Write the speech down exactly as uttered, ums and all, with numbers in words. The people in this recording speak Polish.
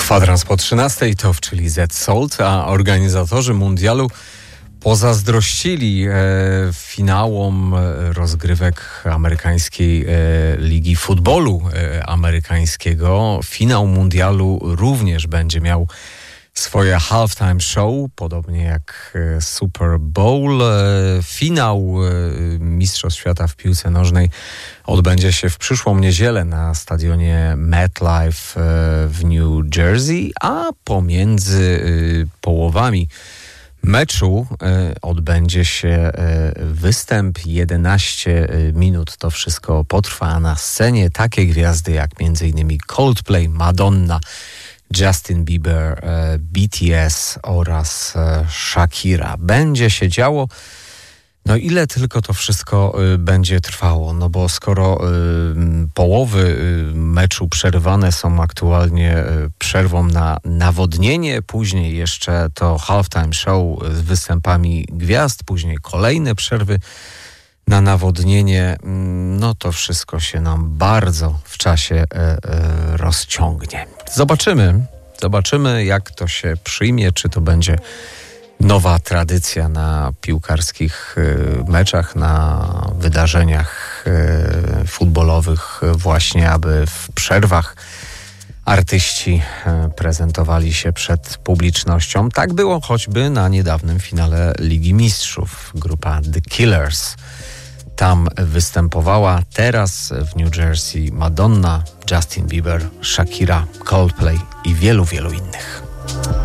Kwadrans po trzynastej to czyli Z Sold, a organizatorzy mundialu pozazdrościli e, finałom rozgrywek amerykańskiej e, Ligi Futbolu e, Amerykańskiego. Finał mundialu również będzie miał swoje halftime show, podobnie jak e, Super Bowl. E, finał e, Mistrzostw Świata w piłce nożnej odbędzie się w przyszłą niedzielę na stadionie MetLife e, w New Jersey, a pomiędzy e, połowami meczu e, odbędzie się e, występ jedenaście minut. To wszystko potrwa, a na scenie takie gwiazdy jak m.in. Coldplay, Madonna, Justin Bieber, e, B T S oraz e, Shakira. Będzie się działo. No ile tylko to wszystko y, będzie trwało, no bo skoro y, połowy y, meczu przerywane są aktualnie y, przerwą na nawodnienie, później jeszcze to halftime show z występami gwiazd, później kolejne przerwy na nawodnienie, y, no to wszystko się nam bardzo w czasie y, y, rozciągnie. Zobaczymy, zobaczymy jak to się przyjmie, czy to będzie nowa tradycja na piłkarskich meczach, na wydarzeniach futbolowych właśnie, aby w przerwach artyści prezentowali się przed publicznością. Tak było choćby na niedawnym finale Ligi Mistrzów. Grupa The Killers tam występowała. Teraz w New Jersey Madonna, Justin Bieber, Shakira, Coldplay i wielu, wielu innych.